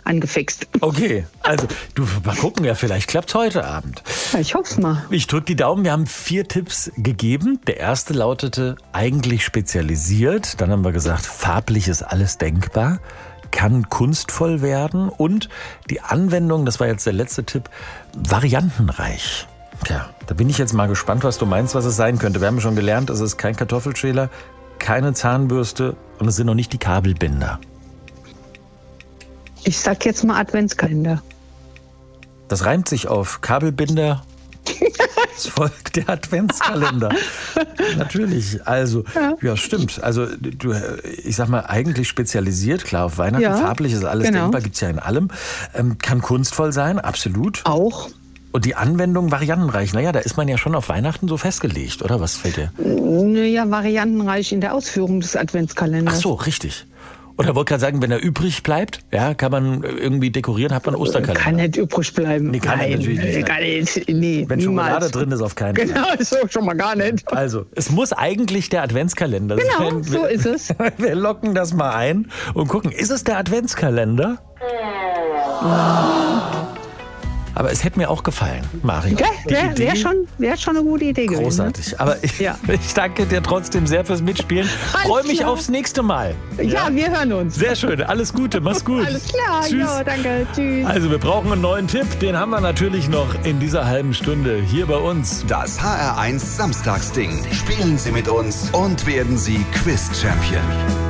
angefixt. Okay, also du, mal gucken, ja, vielleicht klappt's heute Abend. Ja, ich hoffe es mal. Ich drücke die Daumen, wir haben 4 Tipps gegeben. Der erste lautete, eigentlich spezialisiert. Dann haben wir gesagt, farblich ist alles denkbar, kann kunstvoll werden und die Anwendung, das war jetzt der letzte Tipp, variantenreich. Tja, da bin ich jetzt mal gespannt, was du meinst, was es sein könnte. Wir haben schon gelernt, es ist kein Kartoffelschäler, keine Zahnbürste und es sind noch nicht die Kabelbinder. Ich sag jetzt mal Adventskalender. Das reimt sich auf Kabelbinder. Es folgt der Adventskalender. Natürlich, also, ja, stimmt. Also, ich sag mal, eigentlich spezialisiert, klar, auf Weihnachten, Ja, farblich ist alles genau. denkbar, gibt's ja in allem. Kann kunstvoll sein, absolut. Auch. Und die Anwendung variantenreich. Naja, da ist man ja schon auf Weihnachten so festgelegt, oder? Was fällt dir? Naja, variantenreich in der Ausführung des Ach Adventskalenders. so, richtig. Oder wollte gerade sagen, wenn er übrig bleibt, ja, kann man irgendwie dekorieren, hat man einen Osterkalender. Kann nicht übrig bleiben. Nee, kann er natürlich nicht. Kann nicht. Nee, Wenn niemals. Schokolade drin ist, auf keinen Fall. Genau, so schon mal gar nicht. Also, es muss eigentlich der Adventskalender Genau, sein. so ist es. Wir locken das mal ein und gucken, ist es der Adventskalender? Aber es hätte mir auch gefallen, Mario. Die Idee, Wäre schon eine gute Idee gewesen. großartig. Aber ich Ja. danke dir trotzdem sehr fürs Mitspielen. Freue mich klar. aufs nächste Mal. Ja, wir hören uns. Sehr schön. Alles Gute. Mach's gut. Alles klar. Tschüss. Ja, danke. Tschüss. Also, wir brauchen einen neuen Tipp. Den haben wir natürlich noch in dieser halben Stunde hier bei uns. Das HR1 Samstagsding. Spielen Sie mit uns und werden Sie Quiz-Champion.